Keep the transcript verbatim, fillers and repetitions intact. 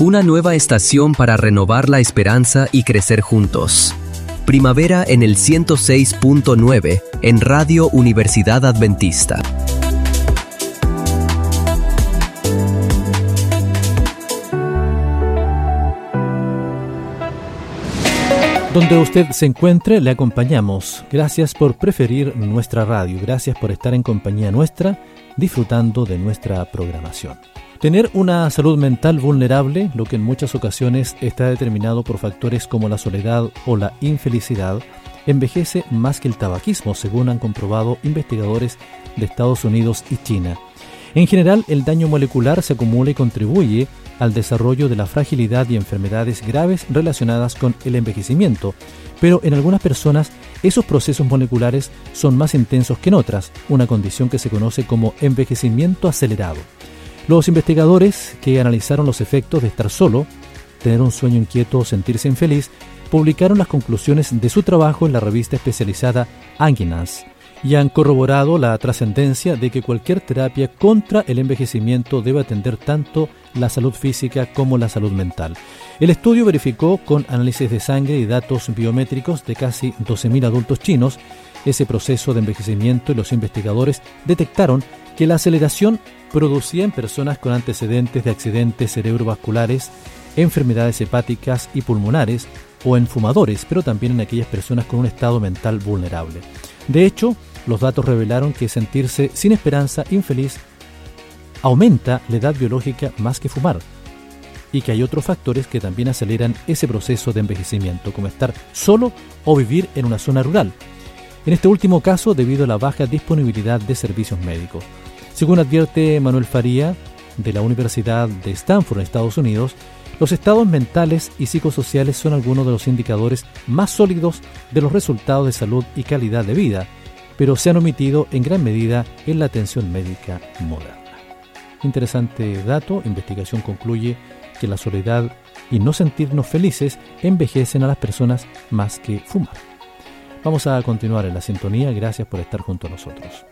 Una nueva estación para renovar la esperanza y crecer juntos. Primavera en el ciento seis punto nueve en Radio Universidad Adventista. Donde usted se encuentre, le acompañamos. Gracias por preferir nuestra radio. Gracias por estar en compañía nuestra, disfrutando de nuestra programación. Tener una salud mental vulnerable, lo que en muchas ocasiones está determinado por factores como la soledad o la infelicidad, envejece más que el tabaquismo, según han comprobado investigadores de Estados Unidos y China. En general, el daño molecular se acumula y contribuye al desarrollo de la fragilidad y enfermedades graves relacionadas con el envejecimiento, pero en algunas personas esos procesos moleculares son más intensos que en otras, una condición que se conoce como envejecimiento acelerado. Los investigadores que analizaron los efectos de estar solo, tener un sueño inquieto o sentirse infeliz, publicaron las conclusiones de su trabajo en la revista especializada Anguinas y han corroborado la trascendencia de que cualquier terapia contra el envejecimiento debe atender tanto la salud física como la salud mental. El estudio verificó con análisis de sangre y datos biométricos de casi doce mil adultos chinos ese proceso de envejecimiento y los investigadores detectaron que la aceleración producía en personas con antecedentes de accidentes cerebrovasculares, enfermedades hepáticas y pulmonares o en fumadores, pero también en aquellas personas con un estado mental vulnerable. De hecho, los datos revelaron que sentirse sin esperanza, infeliz, aumenta la edad biológica más que fumar y que hay otros factores que también aceleran ese proceso de envejecimiento, como estar solo o vivir en una zona rural. En este último caso, debido a la baja disponibilidad de servicios médicos. Según advierte Manuel Faría, de la Universidad de Stanford en Estados Unidos, los estados mentales y psicosociales son algunos de los indicadores más sólidos de los resultados de salud y calidad de vida, pero se han omitido en gran medida en la atención médica moderna. Interesante dato. Investigación concluye que la soledad y no sentirnos felices envejecen a las personas más que fumar. Vamos a continuar en la sintonía. Gracias por estar junto a nosotros.